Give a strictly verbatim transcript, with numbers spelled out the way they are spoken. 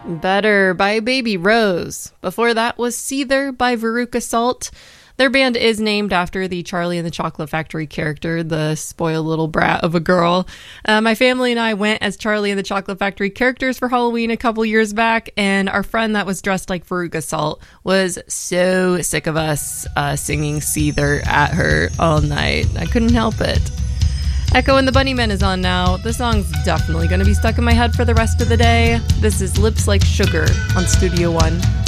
Better by Baby Rose. Before that was Seether by Veruca Salt. Their band is named after the Charlie and the Chocolate Factory character, the spoiled little brat of a girl. Uh, my family and I went as Charlie and the Chocolate Factory characters for Halloween a couple years back, and our friend that was dressed like Veruca Salt was so sick of us uh, singing Seether at her all night. I couldn't help it. Echo and the Bunnymen is on now. The song's definitely going to be stuck in my head for the rest of the day. This is Lips Like Sugar on Studio One.